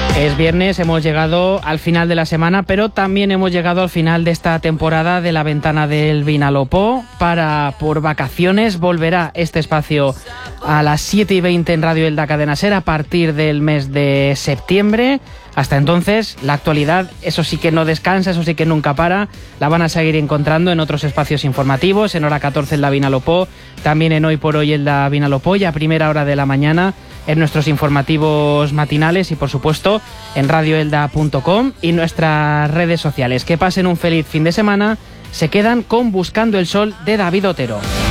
Es viernes, hemos llegado al final de la semana, pero también hemos llegado al final de esta temporada de La Ventana del Vinalopó. Por vacaciones volverá este espacio a las 7:20 en Radio Elda Cadena Ser a partir del mes de septiembre. Hasta entonces, la actualidad, eso sí que no descansa, eso sí que nunca para. La van a seguir encontrando en otros espacios informativos, en hora 14 en la Vinalopó, también en Hoy por Hoy en la Vinalopó y a primera hora de la mañana en nuestros informativos matinales y, por supuesto, en radioelda.com y nuestras redes sociales. Que pasen un feliz fin de semana. Se quedan con Buscando el Sol de David Otero.